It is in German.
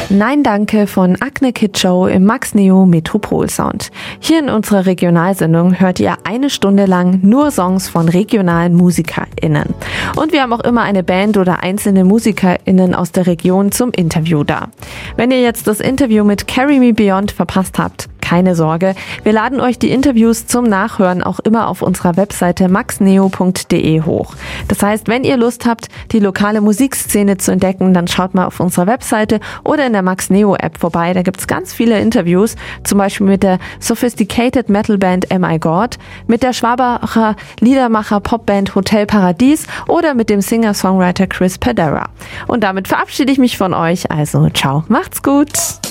Nein Danke von Agne Kitschow im Max Neo Metropol Sound. Hier in unserer Regionalsendung hört ihr eine Stunde lang nur Songs von regionalen MusikerInnen. Und wir haben auch immer eine Band oder einzelne MusikerInnen aus der Region zum Interview da. Wenn ihr jetzt das Interview mit Carry Me Beyond verpasst habt, keine Sorge, wir laden euch die Interviews zum Nachhören auch immer auf unserer Webseite maxneo.de hoch. Das heißt, wenn ihr Lust habt, die lokale Musikszene zu entdecken, dann schaut mal auf unserer Webseite oder in der Max Neo App vorbei. Da gibt's ganz viele Interviews, zum Beispiel mit der Sophisticated Metal Band Am I God, mit der Schwabacher Liedermacher Popband Hotel Paradies oder mit dem Singer-Songwriter Chris Pedera. Und damit verabschiede ich mich von euch. Also ciao, macht's gut!